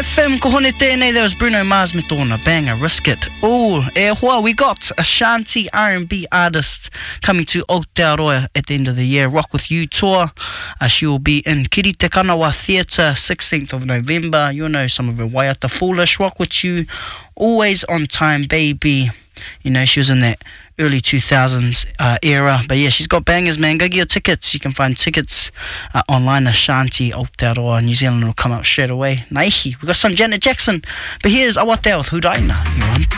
FM, ko hone tēnei, there was Bruno Mars me tōna banger, Risk It. Oh, we got Ashanti R&B artist coming to Aotearoa at the end of the year, Rock With You tour. She will be in Kiri Te Kanawa Theatre, 16th of November. You'll know some of her Waiata Foolish, Rock With You, Always On Time, Baby. You know, she was in that early 2000s era. But yeah, she's got bangers, man. Go get your tickets. You can find tickets online. Ashanti Aotearoa New Zealand will come up straight away. Naihi. We got some Janet Jackson. But here's Awateo with Hudaina. You're on